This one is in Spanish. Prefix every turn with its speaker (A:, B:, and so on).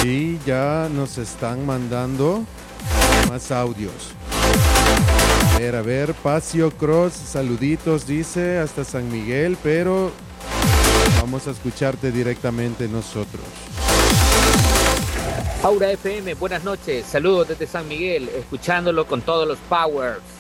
A: Sí, ya nos están mandando más audios. A ver, Pacio Cross, saluditos, dice, hasta San Miguel, pero vamos a escucharte directamente nosotros.
B: Aura FM, buenas noches, saludos desde San Miguel, escuchándolo con todos los powers.